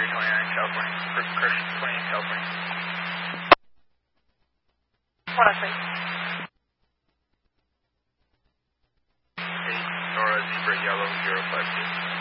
329 California, Christian 28 California. 106. 8 Nora Zebra Yellow 052.